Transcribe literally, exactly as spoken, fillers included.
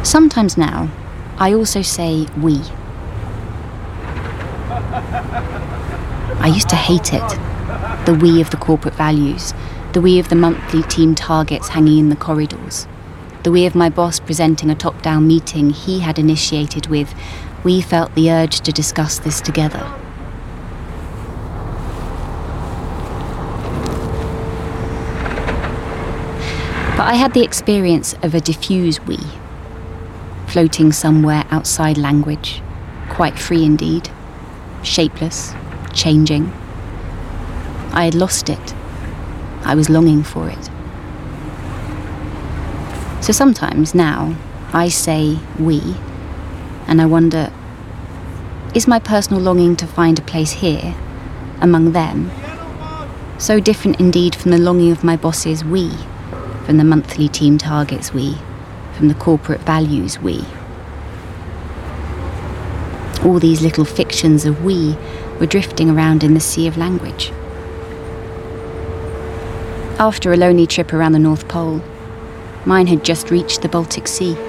Sometimes now, I also say we. I used to hate it. The we of the corporate values, the we of the monthly team targets hanging in the corridors, the we of my boss presenting a top-down meeting he had initiated with, we felt the urge to discuss this together. But I had the experience of a diffuse we, floating somewhere outside language, quite free indeed, shapeless, changing. I had lost it. I was longing for it. So sometimes now, I say we, and I wonder, is my personal longing to find a place here, among them, so different indeed from the longing of my boss's we, from the monthly team targets we, from the corporate values we? All these little fictions of we were drifting around in the sea of language. After a lonely trip around the North Pole, mine had just reached the Baltic Sea.